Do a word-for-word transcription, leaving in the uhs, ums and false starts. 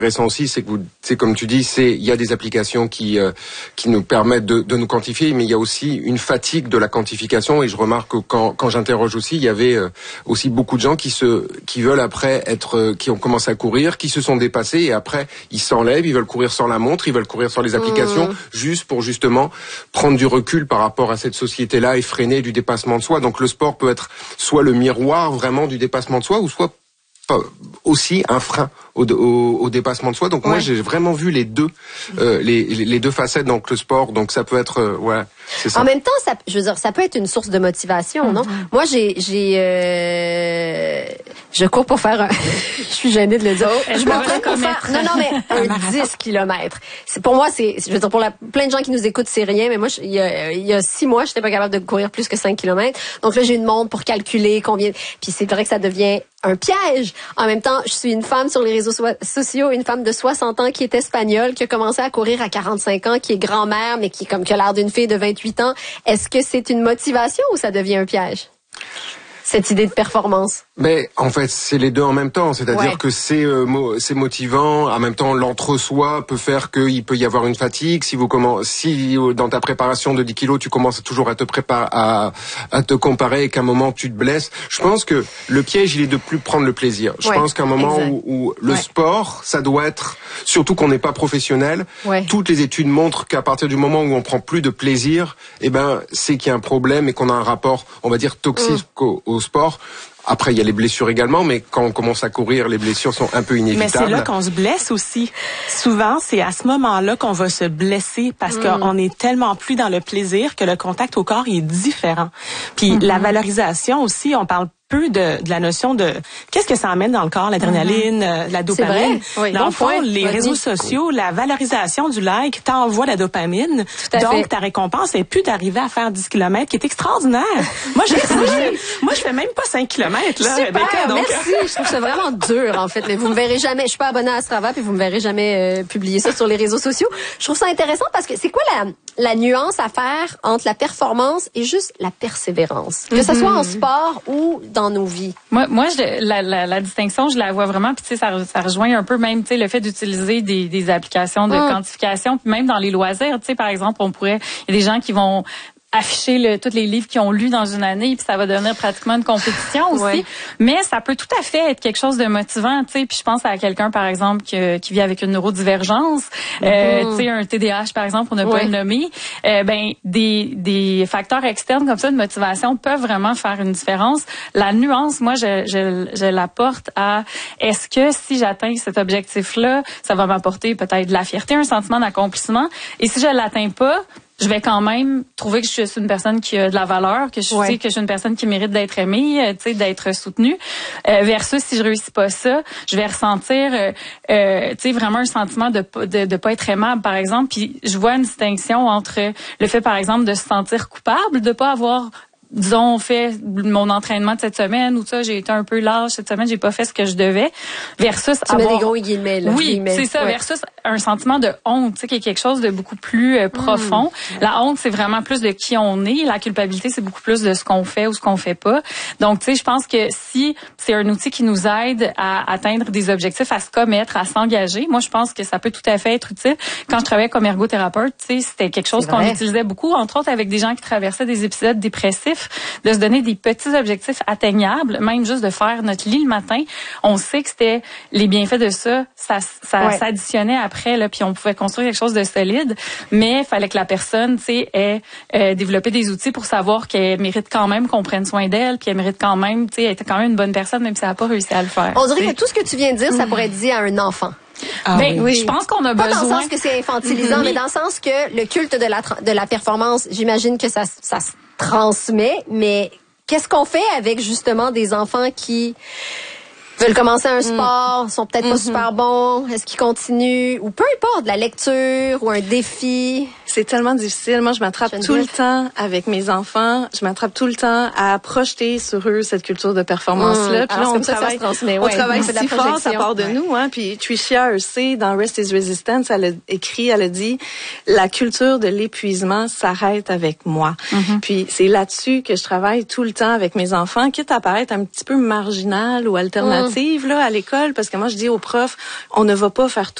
intéressant aussi, c'est que vous, c'est comme tu dis, c'est il y a des applications qui euh, qui nous permettent de, de nous quantifier, mais il y a aussi une fatigue de la quantification. Et je remarque que quand quand j'interroge aussi, il y avait euh, aussi beaucoup de gens qui se qui veulent après être euh, qui ont commencé à courir, qui se sont dépassés et après ils s'enlèvent, ils veulent courir sans la montre, ils veulent courir sans les applications, mmh. juste pour justement prendre du recul par rapport à cette société-là et freiner du dépassement de soi. Donc le sport peut être soit le miroir vraiment du dépassement de soi, ou soit aussi un frein au, au, au dépassement de soi. Donc ouais. moi j'ai vraiment vu les deux euh, les, les deux facettes dans le sport. Donc ça peut être euh, ouais, c'est ça. En même temps, ça, je veux dire, ça peut être une source de motivation, mm-hmm. non? Moi j'ai j'ai euh, je cours pour faire un je suis gênée de le dire. Oh, je m'entraîne pour faire non non mais un dix kilomètres. C'est pour moi c'est je veux dire pour la, plein de gens qui nous écoutent c'est rien, mais moi je, il y a il y a six mois, j'étais pas capable de courir plus que cinq kilomètres. Donc là j'ai une montre pour calculer combien, puis c'est vrai que ça devient un piège. En même temps, je suis une femme sur les réseaux so- sociaux, une femme de soixante ans qui est espagnole, qui a commencé à courir à quarante-cinq ans, qui est grand-mère, mais qui est comme qui a l'air d'une fille de vingt-huit ans. Est-ce que c'est une motivation ou ça devient un piège? Cette idée de performance. Mais en fait, c'est les deux en même temps. C'est-à-dire ouais. que c'est euh, mo- c'est motivant. En même temps, l'entre-soi peut faire qu'il peut y avoir une fatigue. Si vous commencez, si dans ta préparation de dix kilos, tu commences toujours à te préparer, à, à te comparer et qu'à un moment tu te blesses. Je pense que le piège, il est de plus prendre le plaisir. Je ouais, pense qu'à un moment où, où le ouais. sport, ça doit être, surtout qu'on n'est pas professionnel. Ouais. Toutes les études montrent qu'à partir du moment où on prend plus de plaisir, eh ben, c'est qu'il y a un problème et qu'on a un rapport, on va dire, toxique mmh. au, au sport. Après, il y a les blessures également, mais quand on commence à courir, les blessures sont un peu inévitables. Mais c'est là qu'on se blesse aussi. Souvent, c'est à ce moment-là qu'on va se blesser parce mmh. qu'on est tellement plus dans le plaisir que le contact au corps est différent. Puis mmh. la valorisation aussi, on parle peu de, de la notion de qu'est-ce que ça amène dans le corps, l'adrénaline, mm-hmm. la dopamine. Oui, dans le fond, point. les oui. réseaux sociaux, la valorisation du like t'envoie la dopamine. Donc, fait. ta récompense est plus d'arriver à faire dix kilomètres, qui est extraordinaire. moi, je, je, moi, je fais même pas cinq kilomètres, là. Super, Rebecca, donc. merci. Je trouve ça vraiment dur, en fait. Mais vous me verrez jamais, je suis pas abonnée à Strava, puis vous me verrez jamais euh, publier ça sur les réseaux sociaux. Je trouve ça intéressant parce que c'est quoi la, la nuance à faire entre la performance et juste la persévérance? Que mm-hmm. ce soit en sport ou dans nos vies. Moi, moi, je, la, la, la distinction, je la vois vraiment. Puis tu sais, ça, ça rejoint un peu même, tu sais, le fait d'utiliser des, des applications de mm. quantification. Puis même dans les loisirs, tu sais, par exemple, on pourrait, il y a des gens qui vont afficher le, tous les livres qu'ils ont lus dans une année, puis ça va devenir pratiquement une compétition aussi. Ouais. Mais ça peut tout à fait être quelque chose de motivant, tu sais. Puis je pense à quelqu'un, par exemple, qui, qui vit avec une neurodivergence, mm-hmm. euh, tu sais, un T D A H, par exemple, pour ne pas ouais. le nommer. Euh, ben des des facteurs externes comme ça de motivation peuvent vraiment faire une différence. La nuance, moi, je je, je l'apporte à est-ce que si j'atteins cet objectif-là, ça va m'apporter peut-être de la fierté, un sentiment d'accomplissement. Et si je l'atteins pas, je vais quand même trouver que je suis une personne qui a de la valeur, que je ouais. sais que je suis une personne qui mérite d'être aimée, tu sais, d'être soutenue. Euh, versus si je réussis pas ça, je vais ressentir, euh, euh, tu sais, vraiment un sentiment de, de de pas être aimable, par exemple. Puis je vois une distinction entre le fait, par exemple, de se sentir coupable, de pas avoir disons, fait mon entraînement de cette semaine ou ça, j'ai été un peu lâche cette semaine, j'ai pas fait ce que je devais, versus tu avoir... mets des gros guillemets, là. Oui, guillemets. c'est ça, ouais. versus un sentiment de honte, tu sais, qui est quelque chose de beaucoup plus euh, profond. Mmh. La honte, c'est vraiment plus de qui on est. La culpabilité, c'est beaucoup plus de ce qu'on fait ou ce qu'on fait pas. Donc, tu sais, je pense que si c'est un outil qui nous aide à atteindre des objectifs, à se commettre, à s'engager, moi, je pense que ça peut tout à fait être utile. Quand je travaillais comme ergothérapeute, tu sais, c'était quelque chose qu'on utilisait beaucoup, entre autres avec des gens qui traversaient des épisodes dépressifs, de se donner des petits objectifs atteignables, même juste de faire notre lit le matin. On sait que c'était les bienfaits de ça, ça, ça ouais. s'additionnait après, là, puis on pouvait construire quelque chose de solide, mais il fallait que la personne, tu sais, ait euh, développé des outils pour savoir qu'elle mérite quand même qu'on prenne soin d'elle, puis elle mérite quand même, tu sais, elle était quand même une bonne personne, même si elle n'a pas réussi à le faire. On dirait t'sais. que tout ce que tu viens de dire, ça pourrait être dit à un enfant. Ah, ben, oui. Je pense qu'on a pas besoin. Pas dans le sens que c'est infantilisant, mm-hmm. mais dans le sens que le culte de la, de la performance, j'imagine que ça, ça se transmet, mais qu'est-ce qu'on fait avec justement des enfants qui veulent commencer un sport, sont peut-être mm-hmm. pas super bons, est-ce qu'ils continuent, ou peu importe, la lecture ou un défi? C'est tellement difficile. Moi, je m'attrape tout le temps avec mes enfants. Je m'attrape tout le temps à projeter sur eux cette culture de performance-là. Mmh. Puis là, on travaille, transmet, on ouais, travaille on si fort, ça part de ouais. nous. Hein. Puis Tricia Hersey, dans Rest is Resistance, elle a écrit, elle a dit, la culture de l'épuisement s'arrête avec moi. Mm-hmm. Puis c'est là-dessus que je travaille tout le temps avec mes enfants, quitte à paraître un petit peu marginal ou alternative mm. là à l'école, parce que moi, je dis aux profs, on ne va pas faire tout